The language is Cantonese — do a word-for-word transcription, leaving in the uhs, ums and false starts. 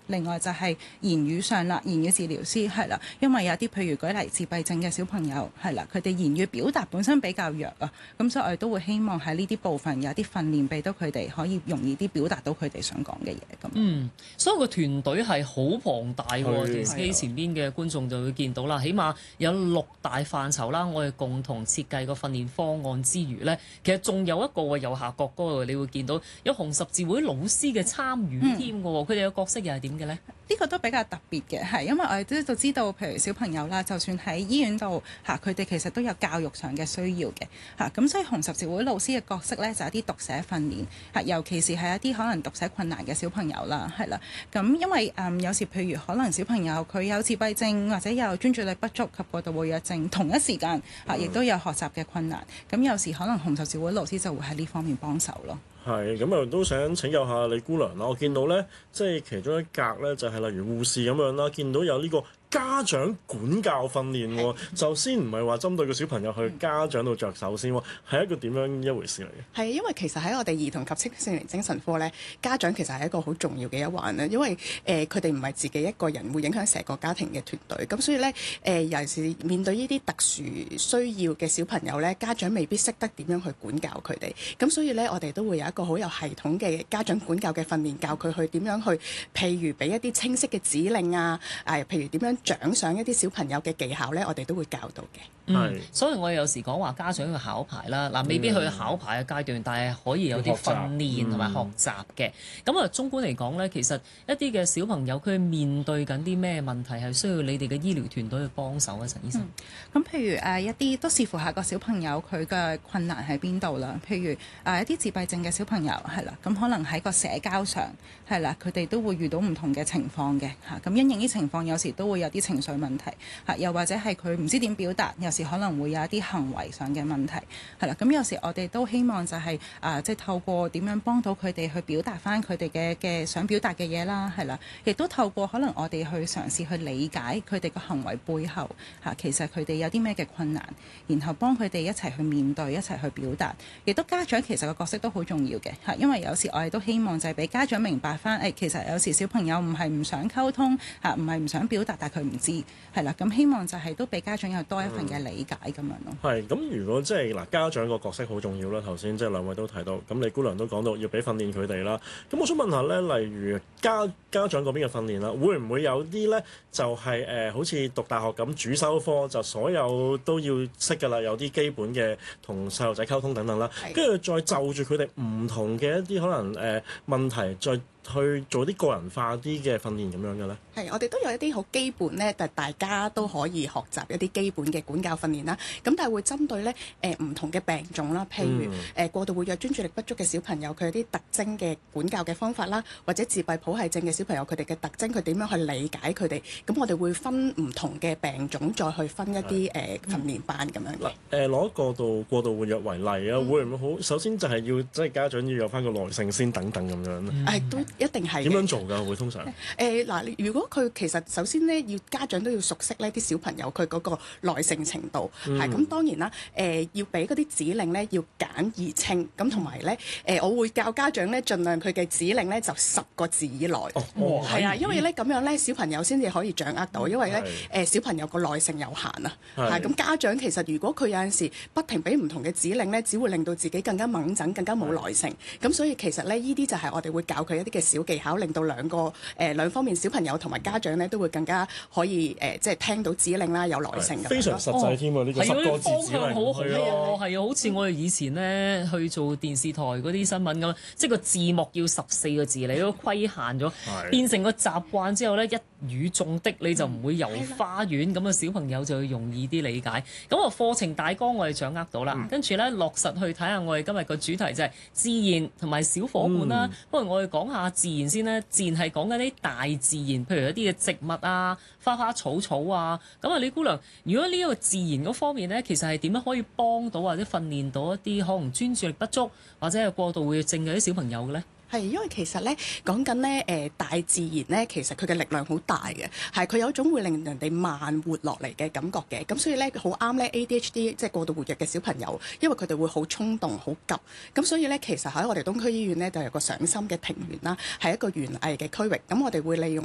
另外就係言語上啦，言語治療師係啦，因為有啲譬如舉例自閉症嘅小朋友係啦，佢哋言語表達本身比較弱啊，咁所以我哋都會希望喺呢啲部分有啲訓練俾到佢哋，可以容易啲表達到佢哋想講嘅嘢咁。 嗯，所以個團隊係好龐大喎，電視機前邊嘅觀眾就會見到啦，起碼有六大範疇啦，我哋共同設計個訓練方案之餘呢，其實仲有一個喎，右下角嗰度你會見到有紅十字會老師嘅參與添嘅喎，佢哋嘅角色又係點嘅呢？ 呢個都比較特別嘅，係因為我哋都就知道，譬如小朋友啦，就算喺醫院度嚇，佢哋其實都有教育上嘅需要嘅嚇，咁所以紅十字會老師嘅角色呢，就係一啲讀寫訓練嚇，尤其是係一啲可能讀寫困難嘅小朋友啦，係啦，咁因為誒、嗯、有時譬如可能小朋友佢有自閉症或者有專注力不足及過度活躍症，同一時間嚇亦都有學習嘅困難，咁有時可能紅十字會老師就會喺呢方面幫手咯。 係，咁啊都想請教下李姑娘啦。我見到咧，即係其中一格咧，就係、是、例如護士咁樣啦，見到有呢個家長管教訓練喎，就先唔係話針對個小朋友去家長度着手先喎，係一個點樣一回事嚟嘅？ 係因為其實喺我哋兒童及青少年精神科咧，家長其實係一個好重要嘅一環啦。因為誒佢哋唔係自己一個人，會影響成個家庭嘅團隊。咁所以咧誒、呃，尤其是面對呢啲特殊需要嘅小朋友咧，家長未必識得點樣去管教佢哋。咁所以咧，我哋都會有一個好有系統嘅家長管教嘅訓練，教佢去點樣去，譬如俾一啲清晰嘅指令啊，誒、呃，譬如點樣獎賞一啲小朋友嘅技巧咧，我哋都會教到嘅。 嗯，所以我有時講話家長要考牌啦，嗱未必去考牌嘅階段，但係可以有啲訓練同埋學習嘅。咁啊，綜觀嚟講咧，其實一啲嘅小朋友佢面對緊啲咩問題係需要你哋嘅醫療團隊去幫手啊，陳醫生。咁、 嗯、譬如誒、呃、一啲都視乎下個小朋友佢嘅困難喺邊度啦。譬如誒、呃、一啲自閉症嘅小朋友係啦，咁可能喺個社交上係啦，佢哋都會遇到唔同嘅情況嘅嚇。咁因應啲情況，有時都會有啲情緒問題嚇，又或者係佢唔知點表達，有時可能會有一啲行為上嘅問題係啦。咁有時我哋都希望就係、是、啊、呃，即係透過點樣幫到佢哋去表達翻佢哋嘅嘅想表達嘅嘢啦，係啦，亦都透過可能我哋去嘗試去理解佢哋個行為背後嚇、啊，其實佢哋有啲咩嘅困難，然後幫佢哋一齊去面對，一齊去表達。亦都家長其實個角色都好重要嘅嚇，因為有時我哋都希望就係俾家長明白翻，誒、哎、其實有時小朋友唔係唔想溝通嚇，唔係唔想表達，但係佢唔知係啦。咁希望就係都俾家長有多一份嘅理解咁樣咯。 係咁、嗯，如果即係嗱，家長個角色好重要啦。頭先即係兩位都提到，咁李姑娘都講到要俾訓練佢哋啦。咁我想問下咧，例如家家長嗰邊嘅訓練啦，會唔會有啲咧就係、是、誒、呃、好似讀大學咁主修科就所有都要識㗎啦，有啲基本嘅同細路仔溝通等等啦，跟住再就住佢哋唔同嘅一啲可能誒、呃、問題，再去做啲個人化啲嘅訓練咁樣嘅咧？ 係，我哋都有一啲好基本咧，但大家都可以學習一啲基本嘅管教訓練啦。咁但係會針對咧誒唔同嘅病種啦，譬如誒、嗯呃、過度活躍專注力不足嘅小朋友，佢有啲特徵嘅管教嘅方法啦，或者自閉譜系症嘅小朋友，佢哋嘅特徵，佢點樣去理解佢哋？咁我哋會分唔同嘅病種，再去分一啲誒、呃、訓練班咁樣嘅。 誒攞過度過度活躍為例啊，嗯、會唔會好？首先就係要即係家長要有翻個耐性先，等等咁樣咧。 誒、嗯、都一定係。 點樣做㗎？會通常誒嗱、呃，如果佢其實首先咧，要家長都要熟悉呢啲小朋友佢嗰個耐性程度，係咁、嗯、當然啦。誒、呃、要俾嗰啲指令咧，要簡而清，咁同埋咧誒，我會教家長咧，盡量佢嘅指令咧就十個字以內。哦，係啊，因為咧咁樣咧，小朋友先至可以掌握到，因為咧誒、呃、小朋友個耐性有限啊。係咁，家長其實如果佢有陣時不停俾唔同嘅指令咧，只會令到自己更加掹陣，更加冇耐性。咁所以其實咧，呢啲就係我哋會教佢一啲嘅小技巧，令到兩個誒、呃、兩方面小朋友同埋家長咧都會更加可以誒、呃、即係聽到指令啦，有耐性咁。 非常實際添啊！呢、哦、個十個字指令好好係啊， 係啊，好似我哋以前咧去做電視台嗰啲新聞咁，即係個字幕要十四個字，你都規限咗，變成個習慣之後咧，一語中的你就唔會遊花園咁啊，小朋友就會容易啲理解。咁啊，課程大綱我哋掌握到啦，嗯、跟住咧落實去睇下我哋今日個主題就係自然同埋小伙伴啦。嗯、不如我哋講下自然先啦，自然係講緊啲大自然，譬如一啲嘅植物啊、花花草草啊。咁啊，李姑娘，如果呢一個自然嗰方面咧，其實係點樣可以幫到或者訓練到一啲可能專注力不足或者係過度活躍症嘅啲小朋友嘅咧？ 係，因為其實咧講緊咧誒大自然咧，其實佢嘅力量好大嘅，係佢有一種會令人哋慢活落嚟嘅感覺嘅，咁所以咧好啱咧 A D H D 即係過度活躍嘅小朋友，因為佢哋會好衝動、好急，咁所以咧其實喺我哋東區醫院咧就有個上心嘅庭園啦，係一個園藝嘅區域，咁我哋會利用